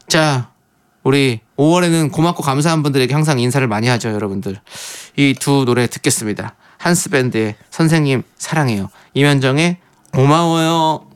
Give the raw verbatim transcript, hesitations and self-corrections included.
자, 우리 오월에는 고맙고 감사한 분들에게 항상 인사를 많이 하죠, 여러분들. 이 두 노래 듣겠습니다. 한스밴드의 선생님 사랑해요, 이면정의 고마워요.